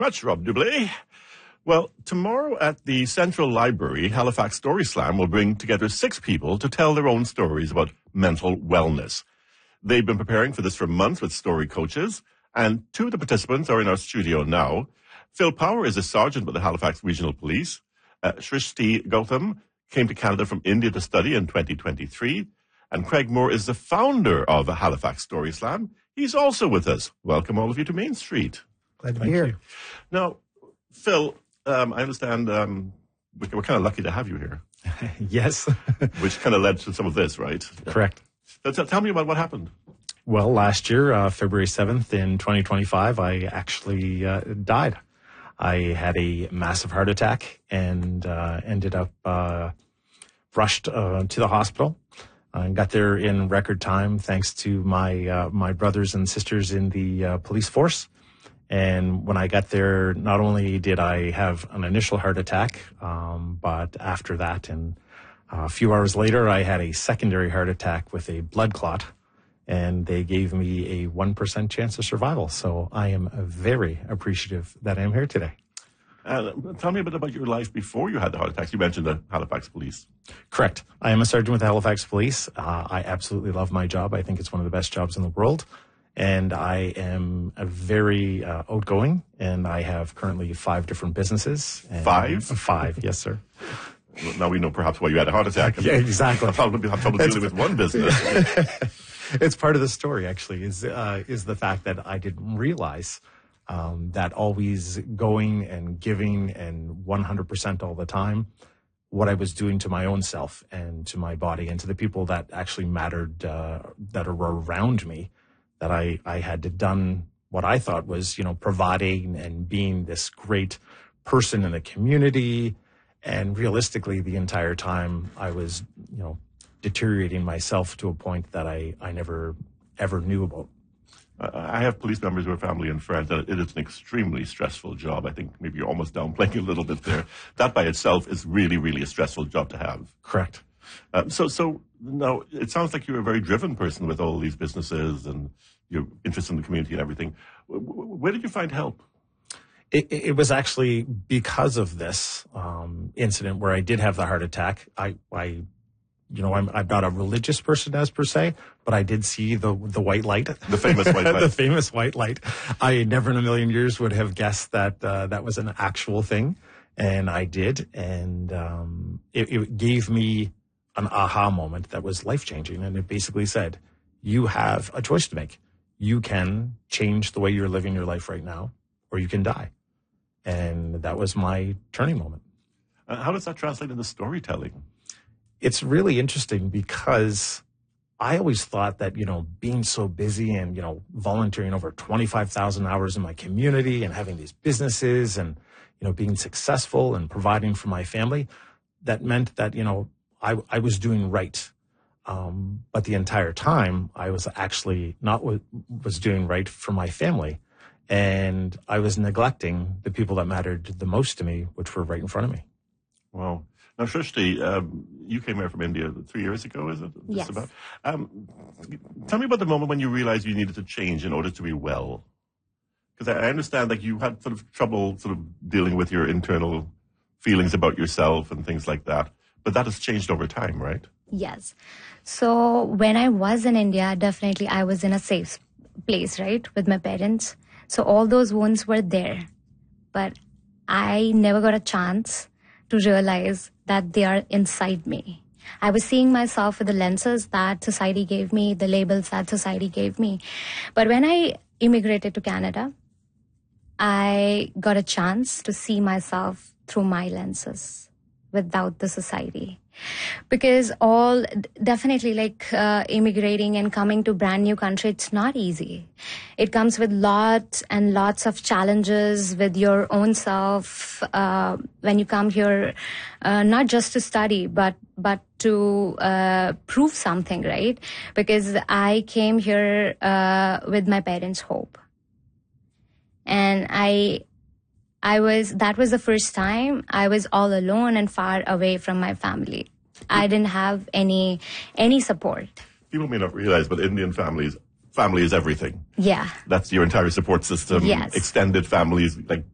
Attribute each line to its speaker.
Speaker 1: Much, Rob Dublé. Well, tomorrow at the Central Library, Halifax Story Slam will bring together 6 people to tell their own stories about mental wellness. They've been preparing for this for months with story coaches, and 2 of the participants are in our studio now. Phil Power is a sergeant with the Halifax Regional Police. Shrishti Gautam came to Canada from India to study in 2023. And Craig Moore is the founder of Halifax Story Slam. He's also with us. Welcome all of you to Main Street.
Speaker 2: Glad to be here.
Speaker 1: Now, Phil, I understand we're kind of lucky to have you here.
Speaker 2: Yes.
Speaker 1: Which kind of led to some of this, right?
Speaker 2: Correct.
Speaker 1: Tell me about what happened.
Speaker 2: Well, last year, February 7th in 2025, I actually died. I had a massive heart attack and ended up rushed to the hospital. I got there in record time thanks to my brothers and sisters in the police force. And when I got there, not only did I have an initial heart attack, but after that, and a few hours later, I had a secondary heart attack with a blood clot, and they gave me a 1% chance of survival. So I am very appreciative that I'm here today.
Speaker 1: Tell me a bit about your life before you had the heart attacks. You mentioned the Halifax Police.
Speaker 2: Correct. I am a sergeant with the Halifax Police. I absolutely love my job. I think it's one of the best jobs in the world. And I am a very outgoing, and I have currently 5 different businesses.
Speaker 1: 5?
Speaker 2: 5, yes, sir.
Speaker 1: Well, now we know perhaps why you had a heart attack.
Speaker 2: Yeah, exactly.
Speaker 1: I've probably have trouble dealing with one business.
Speaker 2: It's part of the story, actually, is the fact that I didn't realize that always going and giving and 100% all the time, what I was doing to my own self and to my body and to the people that actually mattered, that are around me, that I had done what I thought was, providing and being this great person in the community. And realistically, the entire time I was, deteriorating myself to a point that I never, ever knew about.
Speaker 1: I have police members who are family and friends, and it is an extremely stressful job. I think maybe you're almost downplaying a little bit there. That by itself is really, really a stressful job to have.
Speaker 2: Correct.
Speaker 1: So now it sounds like you're a very driven person with all these businesses and your interest in the community and everything. Where did you find help?
Speaker 2: It was actually because of this incident where I did have the heart attack. I'm not a religious person as per se, but I did see the white light. The famous white light. The famous white light. I never in a million years would have guessed that that was an actual thing. And I did. And it gave me an aha moment that was life-changing. And it basically said, you have a choice to make. You can change the way you're living your life right now, or you can die. And that was my turning moment.
Speaker 1: How does that translate into storytelling?
Speaker 2: It's really interesting because I always thought that, being so busy and, volunteering over 25,000 hours in my community and having these businesses and, being successful and providing for my family, that meant that, I was doing right. But the entire time I was actually not what was doing right for my family. And I was neglecting the people that mattered the most to me, which were right in front of me.
Speaker 1: Wow. Now, Shrishti, you came here from India 3 years ago, is it?
Speaker 3: Yes.
Speaker 1: Just about. Tell me about the moment when you realized you needed to change in order to be well. Because I understand that you had sort of trouble sort of dealing with your internal feelings about yourself and things like that. But that has changed over time, right?
Speaker 3: Yes. So when I was in India, definitely I was in a safe place, right, with my parents. So all those wounds were there. But I never got a chance to realize that they are inside me. I was seeing myself with the lenses that society gave me, the labels that society gave me. But when I immigrated to Canada, I got a chance to see myself through my lenses without the society. Because definitely immigrating and coming to brand new country, it's not easy. It comes with lots and lots of challenges with your own self when you come here, not just to study, but to prove something, right? Because I came here with my parents' hope. And that was the first time I was all alone and far away from my family. I didn't have any support.
Speaker 1: People may not realize, but Indian family is everything.
Speaker 3: Yeah.
Speaker 1: That's your entire support system.
Speaker 3: Yes.
Speaker 1: Extended families, like